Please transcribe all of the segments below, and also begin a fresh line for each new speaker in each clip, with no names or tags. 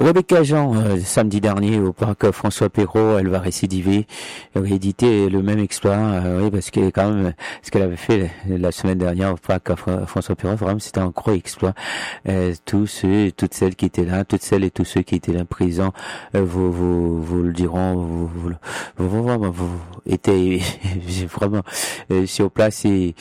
Rebecca Jean, samedi dernier au parc François Perrault, elle va récidiver, rééditer le même exploit, oui, parce que quand même, ce qu'elle avait fait la semaine dernière au parc François Perrault, vraiment, c'était un gros exploit. Tous ceux, toutes celles qui étaient là, toutes celles et tous ceux qui étaient là présents, vous le diront, vous étiez vraiment sur place et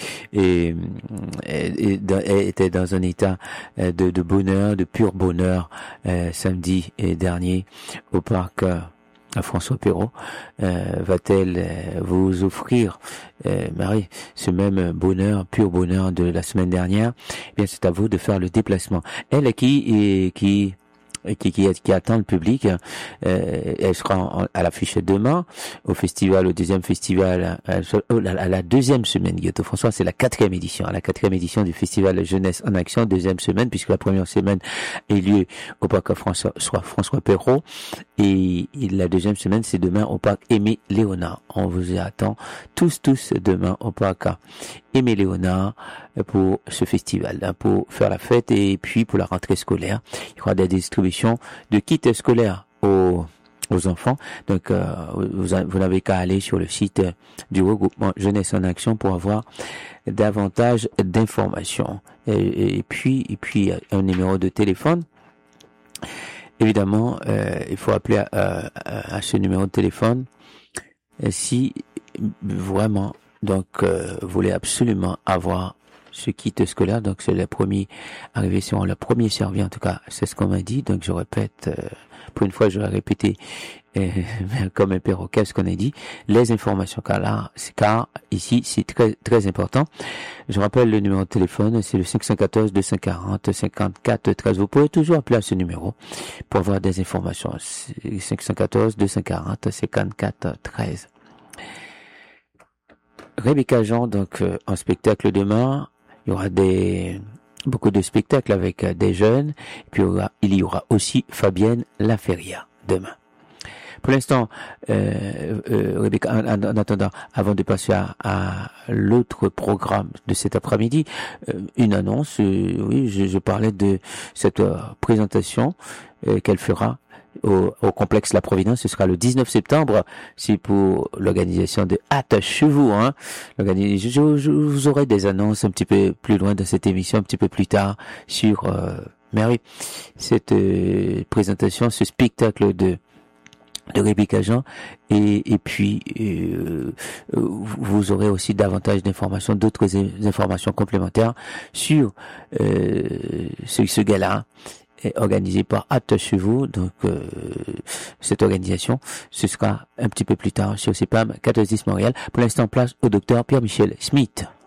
était dans un état de bonheur, de pur bonheur, samedi dernier au parc à François Perrault. Va-t-elle vous offrir, Marie, ce même bonheur, pur bonheur de la semaine dernière? Eh bien, c'est à vous de faire le déplacement. Elle qui attend le public, elle sera à l'affiche demain au festival, au deuxième festival, à la deuxième semaine. Guillaume François, c'est la 4e édition, à la 4e édition du festival Jeunesse en Action, deuxième semaine, puisque la première semaine a lieu au parc François Perrault, et la deuxième semaine, c'est demain au parc Aimé Léonard. On vous attend tous demain au parc Aimé Léonard pour ce festival, pour faire la fête et puis pour la rentrée scolaire. Il y aura des distributions de kits scolaires aux enfants. Donc, vous n'avez qu'à aller sur le site du regroupement Jeunesse en Action pour avoir davantage d'informations. Et puis, un numéro de téléphone. Évidemment, il faut appeler à ce numéro de téléphone si vraiment, donc, vous voulez absolument avoir ce kit scolaire. Donc, c'est les premiers arrivés seront les premiers servis. En tout cas, c'est ce qu'on m'a dit. Donc, je répète, pour une fois, je vais répéter comme un perroquet ce qu'on a dit. Les informations, car ici, c'est très, très important. Je rappelle le numéro de téléphone, c'est le 514 240 54 13. Vous pouvez toujours appeler à ce numéro pour avoir des informations. 514 240 54 13. Rebecca Jean, donc, en spectacle demain. Il y aura beaucoup de spectacles avec des jeunes. Et puis il y aura aussi Fabienne Laferrière demain. Pour l'instant, Rebecca, en attendant, avant de passer à l'autre programme de cet après-midi, une annonce. Oui, je parlais de cette présentation qu'elle fera au complexe La Providence. Ce sera le 19 septembre. C'est pour l'organisation de Attachez-vous, hein. Je vous aurai des annonces un petit peu plus loin dans cette émission, un petit peu plus tard sur Mary. Cette présentation, ce spectacle de Rebecca Jean, et puis vous aurez aussi davantage d'informations, d'autres informations complémentaires sur ce gala organisé par Attachez-vous. Donc cette organisation, ce sera un petit peu plus tard sur CEPAM 1410 Montréal. Pour l'instant, place au docteur Pierre-Michel Smith.